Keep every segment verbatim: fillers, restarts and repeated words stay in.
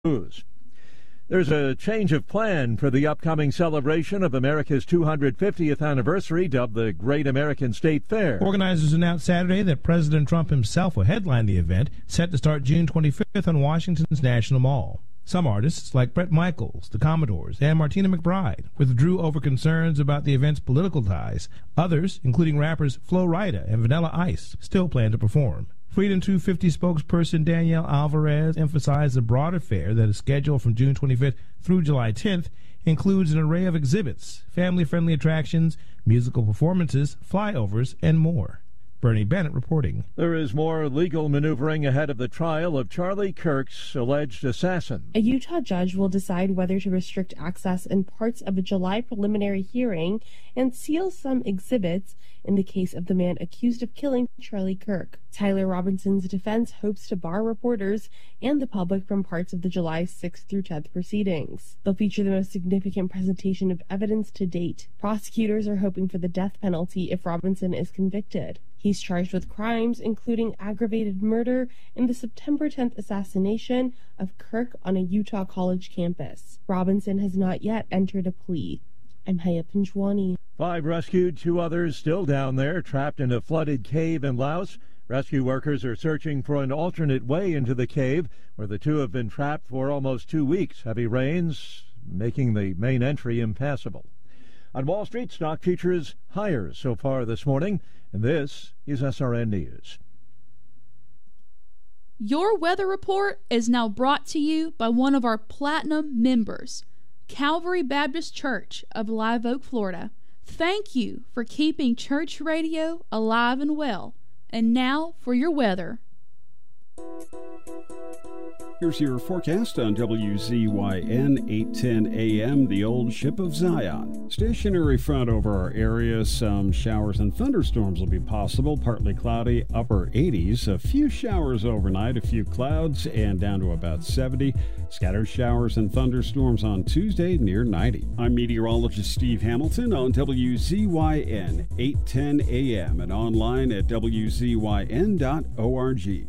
News. There's a change of plan for the upcoming celebration of America's two hundred fiftieth anniversary, dubbed the Great American State Fair. Organizers announced Saturday that President Trump himself will headline the event, set to start June twenty-fifth on Washington's National Mall. Some artists, like Bret Michaels, the Commodores, and Martina McBride, withdrew over concerns about the event's political ties. Others, including rappers Flo Rida and Vanilla Ice, still plan to perform. Freedom two fifty spokesperson Danielle Alvarez emphasized the broader fair that is scheduled from June twenty-fifth through July tenth includes an array of exhibits, family-friendly attractions, musical performances, flyovers, and more. Bernie Bennett reporting. There is more legal maneuvering ahead of the trial of Charlie Kirk's alleged assassin. A Utah judge will decide whether to restrict access in parts of a July preliminary hearing and seal some exhibits in the case of the man accused of killing Charlie Kirk. Tyler Robinson's defense hopes to bar reporters and the public from parts of the July sixth through tenth proceedings. They'll feature the most significant presentation of evidence to date. Prosecutors are hoping for the death penalty if Robinson is convicted. He's charged with crimes including aggravated murder and the September tenth assassination of Kirk on a Utah college campus. Robinson has not yet entered a plea. I'm Haya Pinjwani. Five rescued, two others still down there, trapped in a flooded cave in Laos. Rescue workers are searching for an alternate way into the cave, where the two have been trapped for almost two weeks. Heavy rains making the main entry impassable. On Wall Street, stock futures higher so far this morning, and this is S R N News. Your weather report is now brought to you by one of our Platinum members, Calvary Baptist Church of Live Oak, Florida. Thank you for keeping church radio alive and well. And now for your weather. Here's your forecast on W Z Y N eight ten A M, the old ship of Zion. Stationary front over our area. Some showers and thunderstorms will be possible. Partly cloudy, upper eighties. A few showers overnight, a few clouds, and down to about seventy. Scattered showers and thunderstorms on Tuesday, near ninety. I'm meteorologist Steve Hamilton on W Z Y N eight ten A M and online at W Z Y N dot org.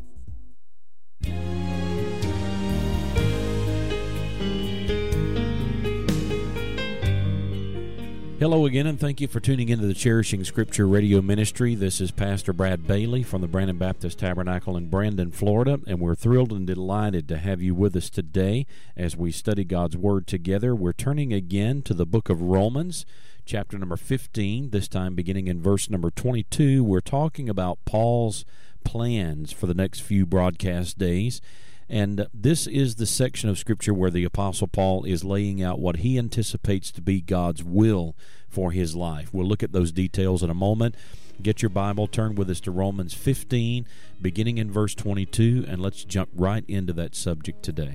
Hello again, and thank you for tuning into the Cherishing Scripture Radio Ministry. This is Pastor Brad Bailey from the Brandon Baptist Tabernacle in Brandon, Florida, and we're thrilled and delighted to have you with us today as we study God's Word together. We're turning again to the book of Romans, chapter number fifteen, this time beginning in verse number twenty-two. We're talking about Paul's plans for the next few broadcast days. And this is the section of Scripture where the Apostle Paul is laying out what he anticipates to be God's will for his life. We'll look at those details in a moment. Get your Bible, turn with us to Romans fifteen, beginning in verse twenty-two, and let's jump right into that subject today.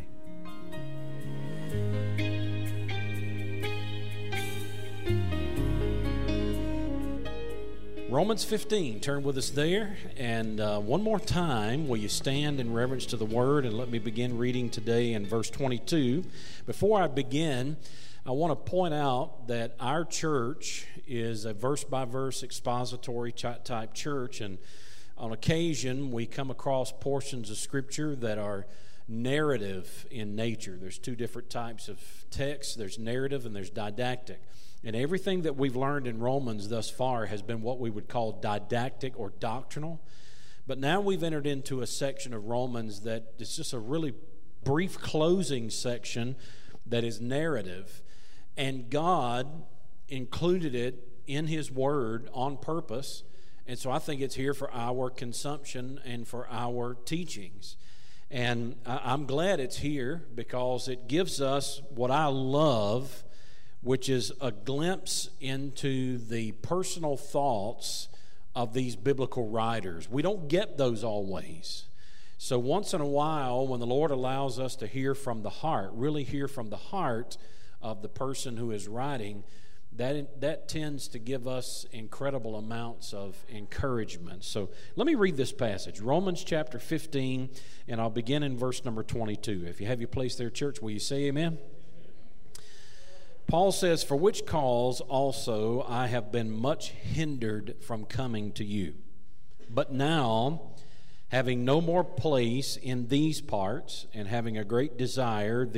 Romans fifteen, turn with us there, and uh, one more time, will you stand in reverence to the Word, and let me begin reading today in verse twenty-two. Before I begin, I want to point out that our church is a verse-by-verse expository type church, and on occasion we come across portions of Scripture that are narrative in nature. There's two different types of text. There's narrative and there's didactic. And everything that we've learned in Romans thus far has been what we would call didactic or doctrinal. But now we've entered into a section of Romans that is just a really brief closing section that is narrative. And God included it in His Word on purpose. And so I think it's here for our consumption and for our teachings. And I'm glad it's here because it gives us what I love, which is a glimpse into the personal thoughts of these biblical writers. We don't get those always. So once in a while, when the Lord allows us to hear from the heart, really hear from the heart of the person who is writing, that, that tends to give us incredible amounts of encouragement. So let me read this passage, Romans chapter fifteen, and I'll begin in verse number twenty-two. If you have your place there, church, will you say amen? Paul says, "For which cause also I have been much hindered from coming to you. But now, having no more place in these parts, and having a great desire